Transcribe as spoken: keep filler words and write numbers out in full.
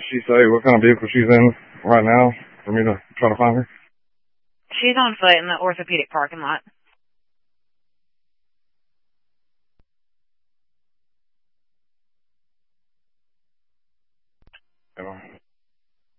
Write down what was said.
she say what kind of vehicle she's in right now for me to try to find her? She's on foot in the orthopedic parking lot.